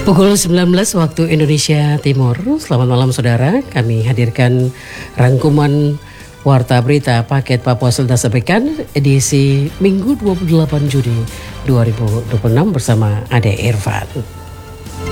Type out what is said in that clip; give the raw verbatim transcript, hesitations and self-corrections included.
Pukul sembilan belas waktu Indonesia Timur. Selamat malam saudara. Kami hadirkan rangkuman Warta Berita Paket Papua Selatan Sepekan edisi Minggu dua puluh delapan Juni dua ribu dua puluh enam bersama Ade Irfan.